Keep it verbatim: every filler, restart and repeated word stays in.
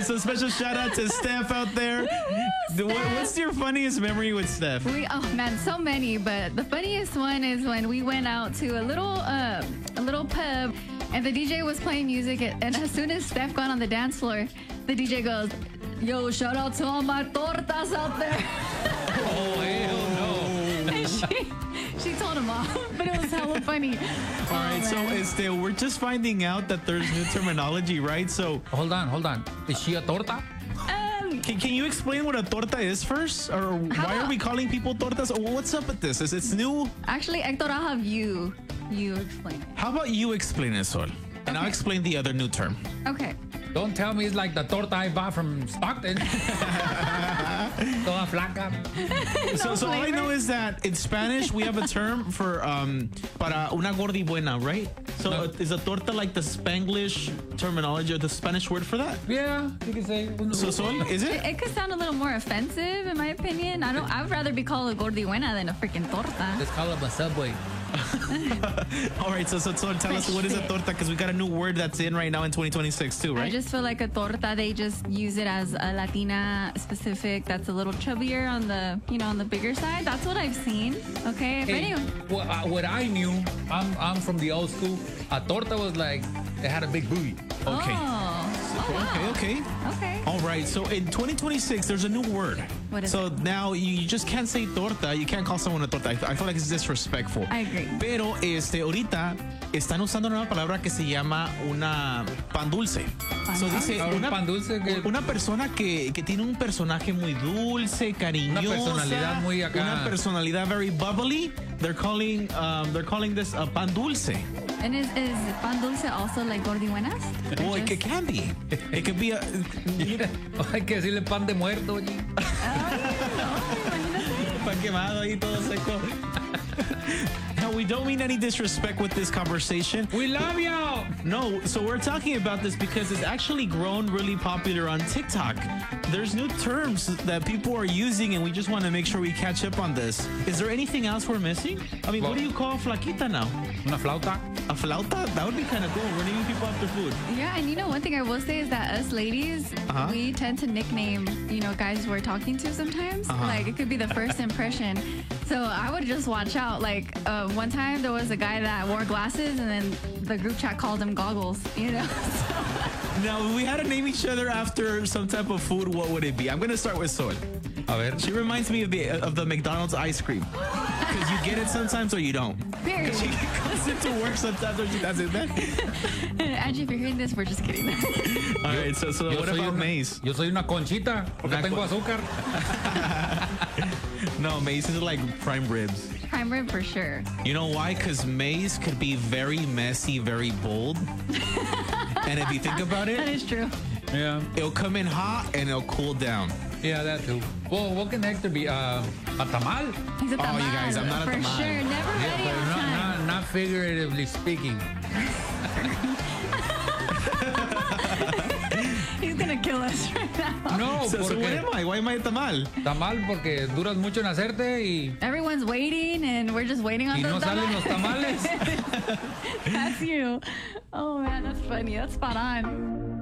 so special shout out to Steph out there. The- what- what's your funniest memory with Steph? We, oh man, so many, but the funniest one is when we went out to a little uh, a little pub, and the D J was playing music, and as soon as Steph got on the dance floor, the D J goes, "Yo, shout out to all my tortas out there." Oh, hell no. And she, she told him off, but it was hella funny. All right, so man. este, we're just finding out that there's new terminology, right? So Hold on, hold on. Is she a torta? Um, can, can you explain what a torta is first? Or How why are about- we calling people tortas? Or what's up with this? Is it's new? actually, Hector, I'll have you, you explain it. How about you explain it, Sol? And I'll Okay. explain the other new term. Okay. Don't tell me it's like the torta I bought from Stockton. Toda flaca. So, so all I flavor. know is that in Spanish we have a term for um para una gordi buena, right? So No. uh, is a torta like the Spanglish terminology or the Spanish word for that? Yeah, you can say. So Sol, is It, it? it could sound a little more offensive, in my opinion. I don't. I would rather be called a gordi buena than a freaking torta. Let's call it a Subway. All right, so so, so tell us what is a torta because we got a new word that's in right now in twenty twenty-six too, I right? just feel like a torta, they just use it as a Latina specific that's a little chubbier on the, you know, on the bigger side. That's what I've seen. Okay. If Hey, anyone, what, uh, what I knew, I'm I'm from the old school. A torta was like it had a big booty. Okay. Oh, oh, wow. Okay, okay. Okay. All right, so in twenty twenty-six, there's a new word. What is so it? now you, you just can't say torta. You can't call someone a torta. I, I feel like it's disrespectful. I agree. Pero este, ahorita están usando una nueva palabra que se llama una pan dulce. So dice Ah, un una, pan dulce que- una persona que, que tiene un personaje muy dulce, cariñosa, personalidad muy acá. una personalidad very bubbly. They're calling um, they're calling this a pan dulce. And is, is pan dulce also like gordi buenas? Or Well, it, just- it can be. It could be a. Hay que decirle pan de muerto. oye. Pan quemado ahí todo seco. No, we don't mean any disrespect with this conversation. We love you. No, so we're talking about this because it's actually grown really popular on TikTok. There's new terms that people are using, and we just want to make sure we catch up on this. Is there anything else we're missing? I mean, what do you call flaquita now? Una flauta. A flauta? That would be kind of cool. We're naming people after food. Yeah, and you know, one thing I will say is that us ladies, Uh-huh. we tend to nickname, you know, guys we're talking to sometimes. Uh-huh. Like, it could be the first impression. So I would just watch out. Like, uh, one time there was a guy that wore glasses, and then the group chat called him Goggles, you know? Now, if we had to name each other after some type of food, what would it be? I'm going to start with Sol. A ver. She reminds me of the of the McDonald's ice cream. Because you get it sometimes or you don't. Period. She comes into work sometimes or she doesn't. Angie, if you're hearing this, we're just kidding. All right, so, so Yo what soy about una- maize? Yo soy una conchita porque Una tengo con- azúcar. No, maize is like prime ribs. Prime rib for sure. You know why? Because maize could be very messy, very bold. And if you think about That it, is true. Yeah. it'll come in hot and it'll cool down. Yeah, that too. Well, what can Hector be? Uh, a tamal? He's a Oh, you tamal, guys, I'm not a for tamal. sure. Never Yeah, ready but on not, time. not, not figuratively speaking. He's gonna kill us right now. No, So, so what porque am I? Why am I a tamal? tamal porque duras mucho en hacerte y, Everyone's waiting, and we're just waiting on y the no salen los tamales. That's you. Oh man, that's funny. That's spot on.